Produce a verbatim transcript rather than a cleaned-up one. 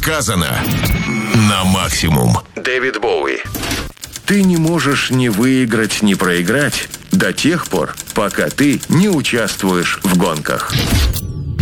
сказано на максимум. Дэвид Боуи. Ты не можешь ни выиграть, ни проиграть до тех пор, пока ты не участвуешь в гонках.